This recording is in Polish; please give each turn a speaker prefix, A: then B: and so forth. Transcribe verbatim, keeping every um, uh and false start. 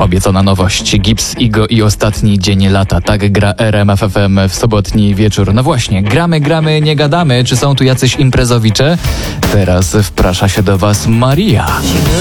A: Obiecana nowość. Gips, Igo i ostatni dzień lata. Tak gra R M F F M w sobotni wieczór. No właśnie, gramy, gramy, nie gadamy. Czy są tu jacyś imprezowicze? Teraz wprasza się do was Maria.
B: Zimy